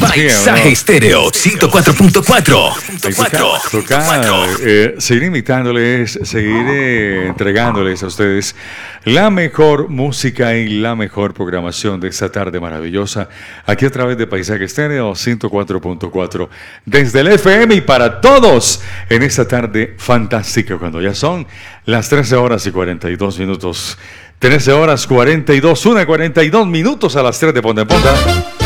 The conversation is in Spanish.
Paisaje Estéreo 104.4. Seguir invitándoles, seguir entregándoles a ustedes la mejor música y la mejor programación de esta tarde maravillosa, aquí a través de Paisaje Estéreo 104.4, desde el FM y para todos en esta tarde fantástica, cuando ya son las 13 horas y 42 minutos. 13 horas 42, 1:42 minutos a las 3 de Ponte en Ponta.